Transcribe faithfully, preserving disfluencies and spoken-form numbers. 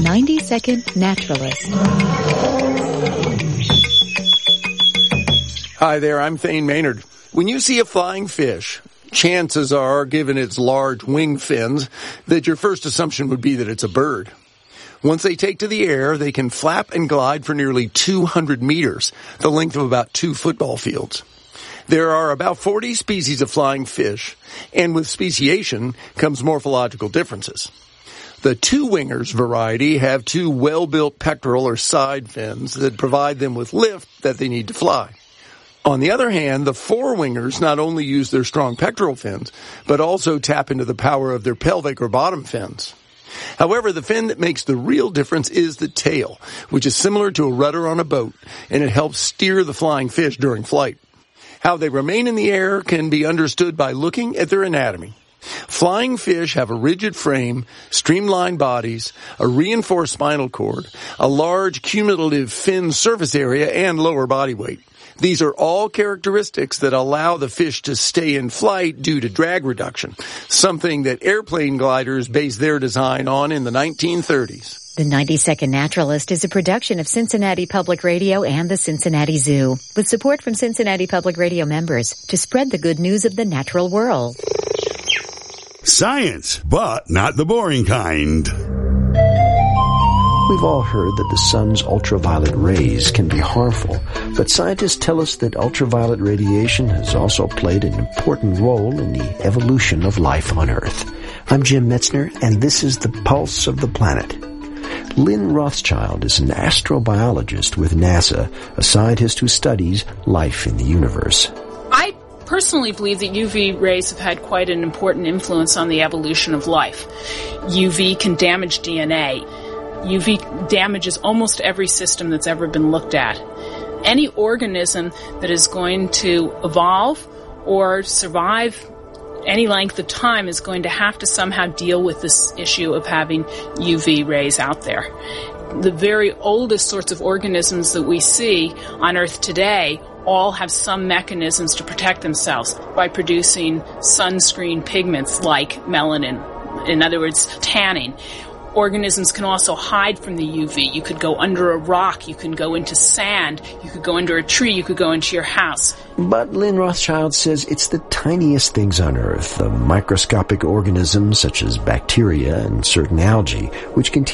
ninety second Naturalist. Hi there, I'm Thane Maynard. When you see a flying fish, chances are, given its large wing fins, that your first assumption would be that it's a bird. Once they take to the air, they can flap and glide for nearly two hundred meters, the length of about two football fields. There are about forty species of flying fish, and with speciation comes morphological differences. The two-wingers variety have two well-built pectoral or side fins that provide them with lift that they need to fly. On the other hand, the four-wingers not only use their strong pectoral fins, but also tap into the power of their pelvic or bottom fins. However, the fin that makes the real difference is the tail, which is similar to a rudder on a boat, and it helps steer the flying fish during flight. How they remain in the air can be understood by looking at their anatomy. Flying fish have a rigid frame, streamlined bodies, a reinforced spinal cord, a large cumulative fin surface area, and lower body weight. These are all characteristics that allow the fish to stay in flight due to drag reduction, something that airplane gliders based their design on in the nineteen thirties. The ninety second Naturalist is a production of Cincinnati Public Radio and the Cincinnati Zoo, with support from Cincinnati Public Radio members to spread the good news of the natural world. Science, but not the boring kind. We've all heard that the sun's ultraviolet rays can be harmful, but scientists tell us that ultraviolet radiation has also played an important role in the evolution of life on Earth. I'm Jim Metzner, and this is the Pulse of the Planet. Lynn Rothschild is an astrobiologist with NASA, a scientist who studies life in the universe. I personally believe that U V rays have had quite an important influence on the evolution of life. U V can damage D N A. U V damages almost every system that's ever been looked at. Any organism that is going to evolve or survive any length of time is going to have to somehow deal with this issue of having U V rays out there. The very oldest sorts of organisms that we see on Earth today all have some mechanisms to protect themselves by producing sunscreen pigments like melanin, in other words, tanning. Organisms can also hide from the U V. You could go under a rock, you can go into sand, you could go under a tree, you could go into your house. But Lynn Rothschild says it's the tiniest things on Earth, the microscopic organisms such as bacteria and certain algae, which continue